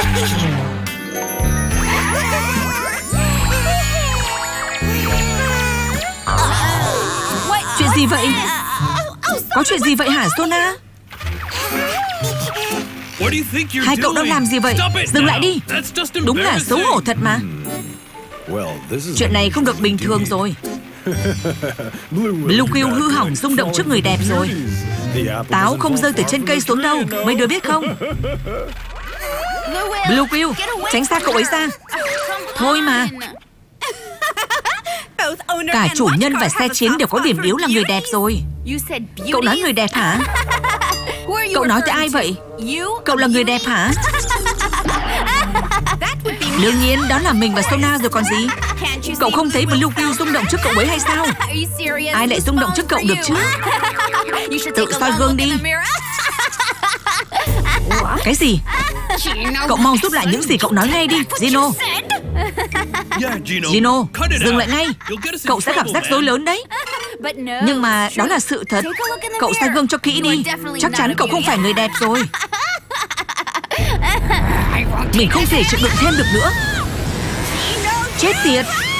Chuyện gì vậy? Có chuyện gì vậy hả Sona? Hai cậu đang làm gì vậy? Dừng lại đi. Đúng là xấu hổ thật mà. Chuyện này không được bình thường rồi. Bluegill hư hỏng rung động trước người đẹp rồi. Táo không rơi từ trên cây xuống đâu. Mấy đứa biết không? Bluegill, tránh xa cậu ấy ra. Thôi mà. Cả chủ nhân và xe chiến đều có điểm yếu là người đẹp rồi. Cậu nói người đẹp hả? Cậu nói tới ai vậy? Cậu là người đẹp hả? Đương nhiên đó là mình và Sona rồi còn gì. Cậu không thấy Bluegill rung động trước cậu ấy hay sao? Ai lại rung động trước cậu được chứ? Tự soi gương đi. Cái gì? Cậu mau giúp lại những gì cậu nói ngay đi, Gino. Gino, dừng lại ngay. Cậu sẽ gặp rắc rối lớn đấy. Nhưng mà đó là sự thật. Cậu soi gương cho kỹ đi. Chắc chắn cậu không phải người đẹp rồi. Mình không thể chịu đựng thêm được nữa. Chết tiệt.